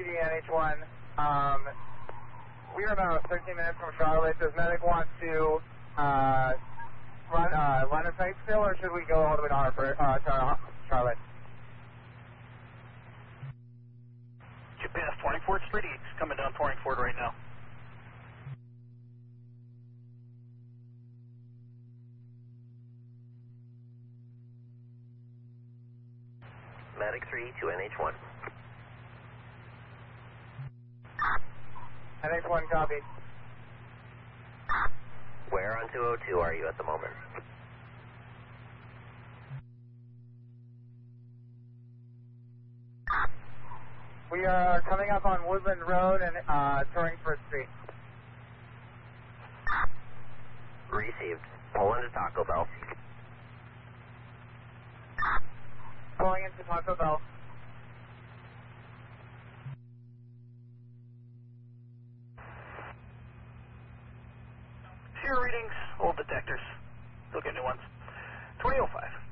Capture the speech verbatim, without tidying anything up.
N H one. Um, we are about thirteen minutes from Charlotte. Does medic want to uh, run uh, line of sight still, or should we go all the way to Harper, uh, to Charlotte? You passed twenty-fourth Street. He's coming down twenty-fourth right now. Medic three to N H one. N H one, copy. Where on two oh two are you at the moment? We are coming up on Woodland Road and uh, Torringford Street. Received. Pull into Taco Bell. Pulling into Taco Bell. Your readings, old detectors. Still get new ones. twenty oh five.